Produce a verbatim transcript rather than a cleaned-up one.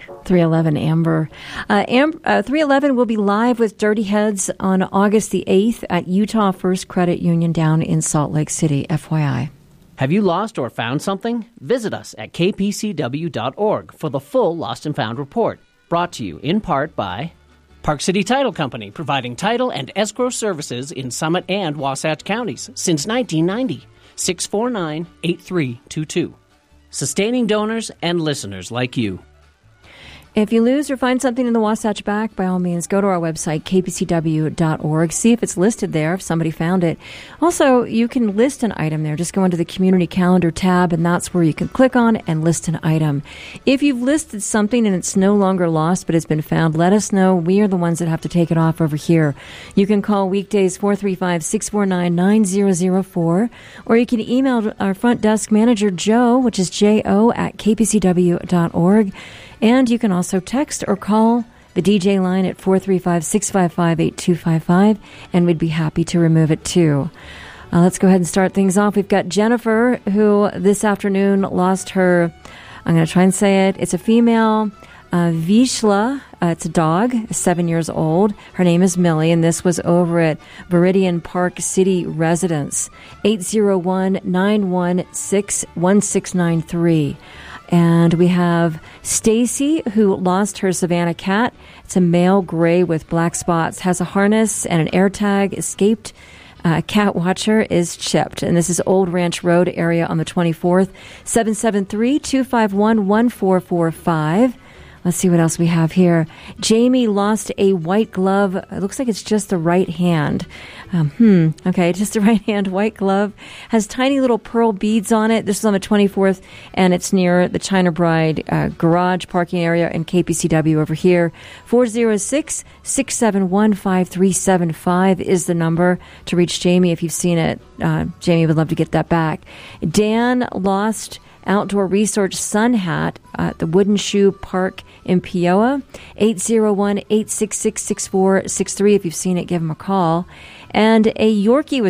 three eleven Amber. Uh, Am- uh, three eleven will be live with Dirty Heads on August the eighth at Utah First Credit Union down in Salt Lake City, F Y I. Have you lost or found something? Visit us at k p c w dot org for the full Lost and Found report. Brought to you in part by Park City Title Company, providing title and escrow services in Summit and Wasatch counties since nineteen ninety. six four nine, eight three two two. Sustaining donors and listeners like you. If you lose or find something in the Wasatch Back, by all means, go to our website, k p c w dot org. See if it's listed there, if somebody found it. Also, you can list an item there. Just go into the Community Calendar tab, and that's where you can click on and list an item. If you've listed something and it's no longer lost but it's been found, let us know. We are the ones that have to take it off over here. You can call weekdays four three five, six four nine, nine zero zero four, or you can email our front desk manager, Joe, which is J O at k p c w dot org. And you can also text or call the D J line at four three five, six five five, eight two five five, and we'd be happy to remove it too. Uh, let's go ahead and start things off. We've got Jennifer, who this afternoon lost her, I'm going to try and say it, it's a female, uh, Vizsla. Uh, it's a dog, seven years old. Her name is Millie, and this was over at Viridian Park City Residence, eight zero one, nine one six, one six nine three. And we have Stacy, who lost her Savannah cat. It's a male gray with black spots, has a harness and an air tag, escaped. Uh, cat watcher is chipped. And this is Old Ranch Road area on the twenty-fourth, seven seven three, two five one, one four four five. Let's see what else we have here. Jamie lost a white glove. It looks like it's just the right hand. Um, hmm. Okay, just the right hand white glove. Has tiny little pearl beads on it. This is on the twenty-fourth, and it's near the China Bride uh, garage parking area in K P C W over here. four oh six, six seven one, five three seven five is the number to reach Jamie if you've seen it. Uh, Jamie would love to get that back. Dan lost outdoor research sun hat at the Wooden Shoe Park in Peoa, eight zero one, eight six six, six four six three. If you've seen it, give them a call. And a Yorkie was